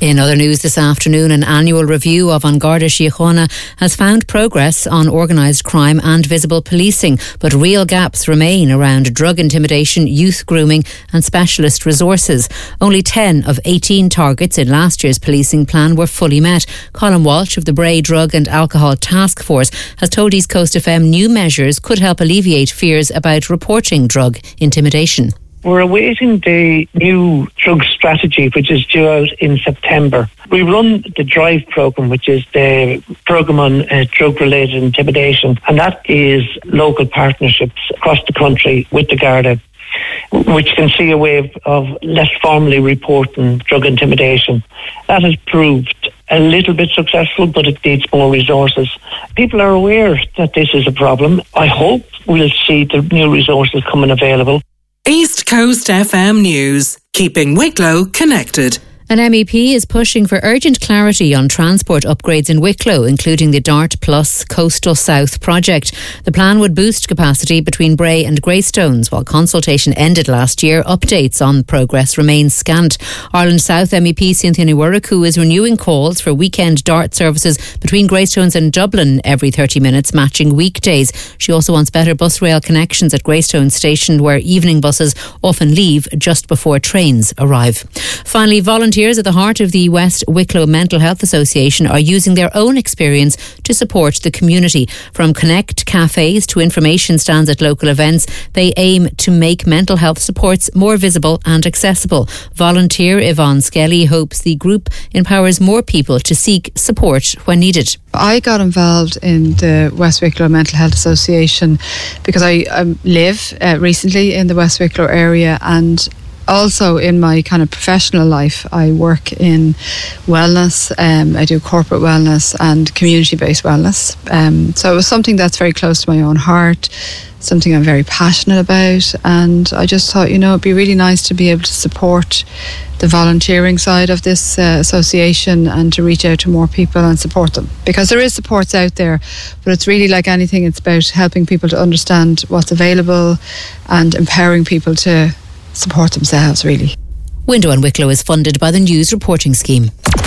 In other news this afternoon, an annual review of An Garda Síochána has found progress on organised crime and visible policing, but real gaps remain around drug intimidation, youth grooming and specialist resources. Only 10 of 18 targets in last year's policing plan were fully met. Colin Walsh of the Bray Drug and Alcohol Task Force has told East Coast FM new measures could help alleviate fears about reporting drug intimidation. We're awaiting the new drug strategy, which is due out in September. We run the DRIVE programme, which is the programme on drug-related intimidation, and that is local partnerships across the country with the Garda, which can see a way of less formally reporting drug intimidation. That has proved a little bit successful, but it needs more resources. People are aware that this is a problem. I hope we'll see the new resources coming available. East Coast FM News, keeping Wicklow connected. An MEP is pushing for urgent clarity on transport upgrades in Wicklow, including the DART Plus Coastal South project. The plan would boost capacity between Bray and Greystones. While consultation ended last year, updates on progress remain scant. Ireland South MEP Cynthia Nwuraku is renewing calls for weekend DART services between Greystones and Dublin every 30 minutes, matching weekdays. She also wants better bus rail connections at Greystones Station, where evening buses often leave just before trains arrive. Finally, volunteers at the heart of the West Wicklow Mental Health Association are using their own experience to support the community. From Connect cafes to information stands at local events, they aim to make mental health supports more visible and accessible. Volunteer Yvonne Skelly hopes the group empowers more people to seek support when needed. I got involved in the West Wicklow Mental Health Association because I live recently in the West Wicklow area, and also in my kind of professional life I work in wellness. I do corporate wellness and community-based wellness, so it was something that's very close to my own heart, something I'm very passionate about, and I just thought, it'd be really nice to be able to support the volunteering side of this association and to reach out to more people and support them, because there is supports out there, but it's really like anything, it's about helping people to understand what's available and empowering people to support themselves, really. Window on Wicklow is funded by the News Reporting Scheme.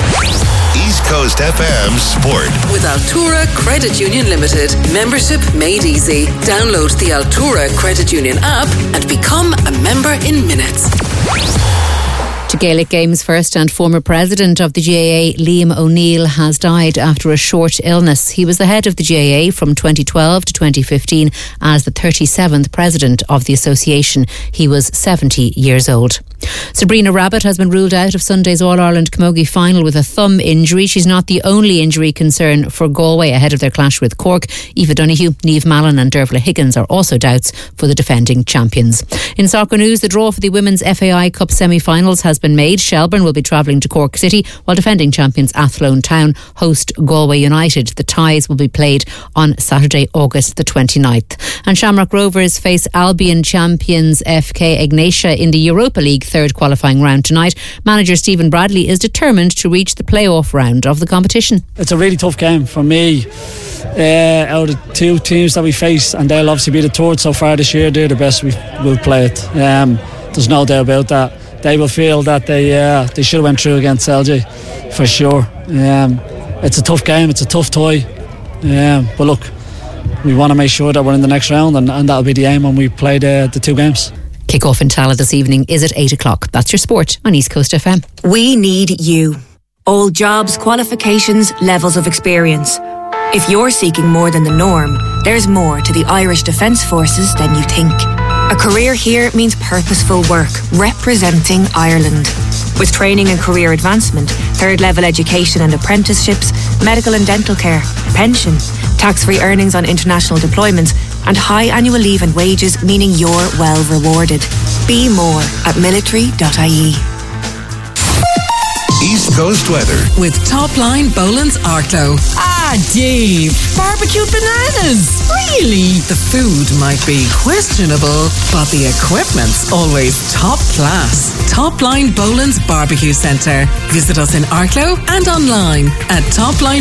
East Coast FM Sport. With Altura Credit Union Limited. Membership made easy. Download the Altura Credit Union app and become a member in minutes. To Gaelic Games first, and former president of the GAA, Liam O'Neill, has died after a short illness. He was the head of the GAA from 2012 to 2015 as the 37th president of the association. He was 70 years old. Sabrina Rabbit has been ruled out of Sunday's All-Ireland Camogie final with a thumb injury. She's not the only injury concern for Galway ahead of their clash with Cork. Aoife Donoghue, Niamh Mallon and Dervla Higgins are also doubts for the defending champions. In soccer news, the draw for the Women's FAI Cup semi-finals has been made. Shelbourne will be travelling to Cork City, while defending champions Athlone Town host Galway United. The ties will be played on Saturday, August the 29th. And Shamrock Rovers face Albion champions FK Ignatia in the Europa League third qualifying round tonight. Manager Stephen Bradley is determined to reach the playoff round of the competition. It's a really tough game for me. Out of two teams that we face, and they'll obviously be the third so far this year, they're the best we will play it. There's no doubt about that. They will feel that they should have went through against LG for sure. It's a tough game, it's a tough tie, but look, we want to make sure that we're in the next round, and that'll be the aim when we play the two games. Kick-off in Tallaght this evening is at 8 o'clock. That's your sport on East Coast FM. We need you. All jobs, qualifications, levels of experience. If you're seeking more than the norm, there's more to the Irish Defence Forces than you think. A career here means purposeful work, representing Ireland. With training and career advancement, third-level education and apprenticeships, medical and dental care, pension, tax-free earnings on international deployments, and high annual leave and wages, meaning you're well rewarded. Be more at military.ie. East Coast weather. With Topline Boland's Arklow. Dave. Barbecued bananas. Really? The food might be questionable, but the equipment's always top class. Topline Boland's Barbecue Centre. Visit us in Arklow and online at Topline